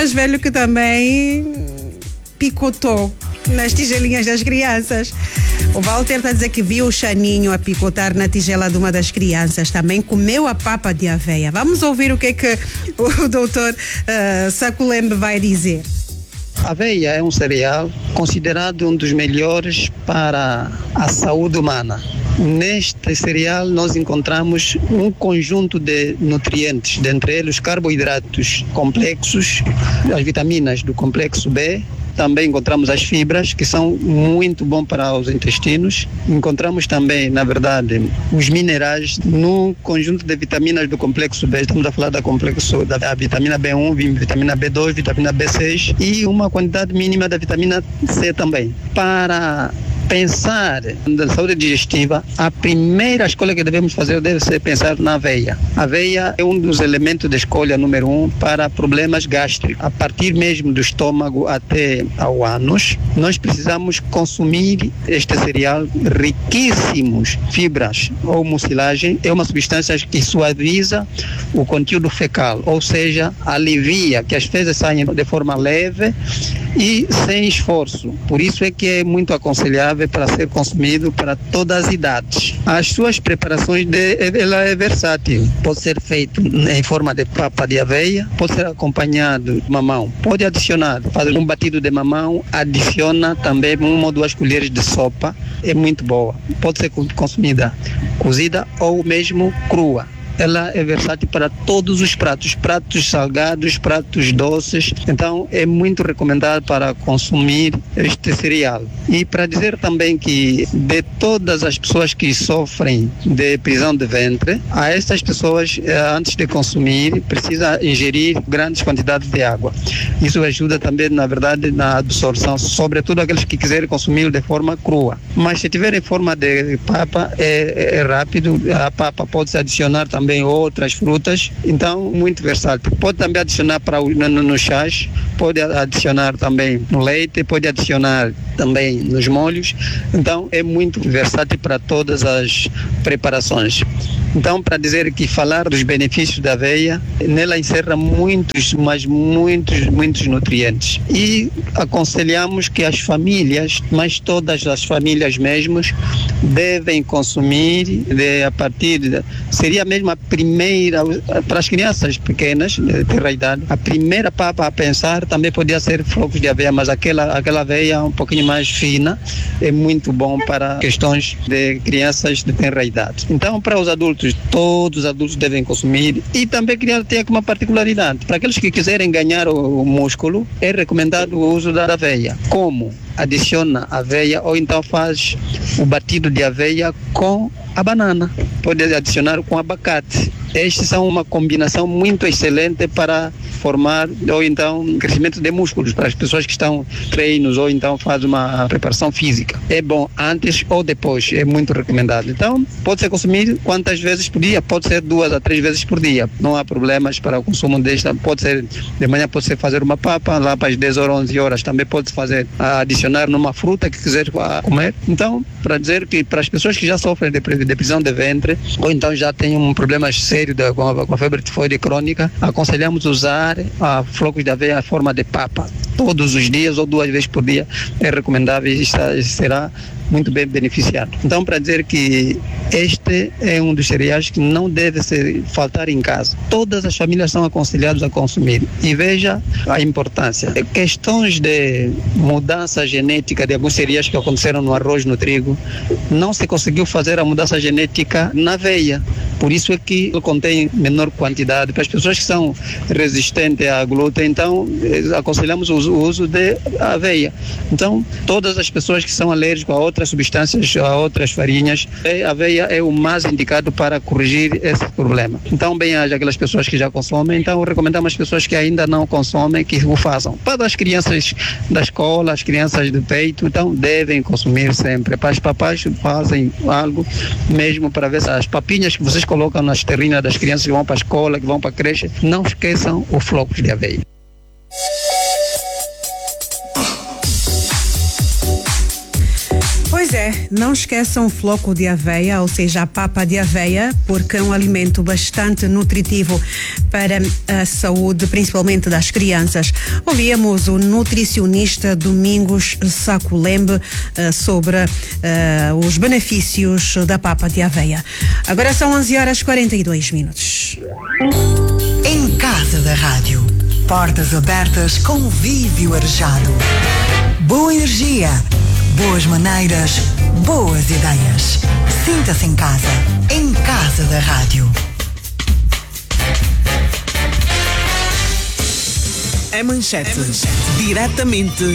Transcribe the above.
mais velho que também picotou nas tigelinhas das crianças. O Walter está a dizer que viu o Chaninho a picotar na tigela de uma das crianças. Também comeu a papa de aveia. Vamos ouvir o que é que o doutor Saculembe vai dizer. A aveia é um cereal considerado um dos melhores para a saúde humana. Neste cereal nós encontramos um conjunto de nutrientes, dentre eles os carboidratos complexos, as vitaminas do complexo B. Também encontramos as fibras, que são muito bons para os intestinos. Encontramos também, na verdade, os minerais no conjunto de vitaminas do complexo B. Estamos a falar da vitamina B1, vitamina B2, vitamina B6 e uma quantidade mínima da vitamina C também. Para pensar na saúde digestiva, a primeira escolha que devemos fazer deve ser pensar na aveia. A aveia é um dos elementos de escolha número 1 para problemas gástricos. A partir mesmo do estômago até ao ânus, nós precisamos consumir este cereal riquíssimos fibras ou mucilagem. É uma substância que suaviza o conteúdo fecal, ou seja, alivia que as fezes saiam de forma leve e sem esforço. Por isso é que é muito aconselhável para ser consumido para todas as idades. As suas preparações, ela é versátil. Pode ser feito em forma de papa de aveia, pode ser acompanhado de mamão. Pode adicionar, fazer um batido de mamão, adiciona também 1 ou 2 colheres de sopa. É muito boa. Pode ser consumida cozida ou mesmo crua. Ela é versátil para todos os pratos salgados, pratos doces. Então é muito recomendado para consumir este cereal. E para dizer também que de todas as pessoas que sofrem de prisão de ventre, a essas pessoas, antes de consumir, precisa ingerir grandes quantidades de água. Isso ajuda também, na verdade, na absorção, sobretudo aqueles que quiserem consumir de forma crua. Mas se tiver em forma de papa, é rápido. A papa pode se adicionar também outras frutas, então muito versátil. Pode também adicionar no chás, pode adicionar também no leite, pode adicionar também nos molhos, então é muito versátil para todas as preparações. Então, para dizer que falar dos benefícios da aveia, nela encerra muitos nutrientes. E aconselhamos que as famílias, mas todas as famílias mesmo, devem consumir seria mesmo a primeira, para as crianças pequenas, de terra idade, a primeira papa a pensar também podia ser flocos de aveia, mas aquela aveia um pouquinho mais fina, é muito bom para questões de crianças de tenra idade. Então, para os adultos, todos os adultos devem consumir. E também queria ter uma particularidade: para aqueles que quiserem ganhar o músculo, é recomendado o uso da aveia. Como? Adiciona aveia ou então faz o batido de aveia com a banana. Pode adicionar com abacate. Estes são uma combinação muito excelente para formar ou então crescimento de músculos para as pessoas que estão em treinos ou então faz uma preparação física. É bom antes ou depois, é muito recomendado. Então, pode ser consumido quantas vezes por dia? Pode ser 2 a 3 vezes por dia. Não há problemas para o consumo desta. Pode ser de manhã, pode ser fazer uma papa, lá para as 10 horas, 11 horas. Também pode fazer, adicionar numa fruta que quiser comer. Então, para dizer que para as pessoas que já sofrem de prisão de ventre ou então já têm um problema sério com a febre tifoide crônica, aconselhamos usar a flocos de aveia em forma de papa todos os dias ou 2 vezes por dia. É recomendável e será muito bem beneficiado. Então, para dizer que este é um dos cereais que não deve faltar em casa. Todas as famílias são aconselhadas a consumir. E veja a importância. Questões de mudança genética de alguns cereais que aconteceram no arroz, no trigo, não se conseguiu fazer a mudança genética na aveia. Por isso é que contém menor quantidade. Para as pessoas que são resistentes a glúten, então aconselhamos o uso de aveia. Então, todas as pessoas que são alérgicas a outras substâncias, a outras farinhas, a aveia é o mais indicado para corrigir esse problema. Então, bem, aquelas pessoas que já consomem, então recomendamos às pessoas que ainda não consomem que o façam. Para as crianças da escola, as crianças do peito, então devem consumir sempre. Para os papais fazem algo mesmo para ver se as papinhas que vocês colocam nas terrinas das crianças que vão para a escola, que vão para a creche, não esqueçam os flocos de aveia. Pois Pois é, não esqueçam o floco de aveia, ou seja, a papa de aveia, porque é um alimento bastante nutritivo para a saúde, principalmente das crianças. Ouvíamos o nutricionista Domingos Saculembe sobre os benefícios da papa de aveia. Agora são 11h42. Em Casa da Rádio, portas abertas, convívio arejado. Boa energia, boas maneiras, boas ideias. Sinta-se em casa, em Casa da Rádio. É manchete. Diretamente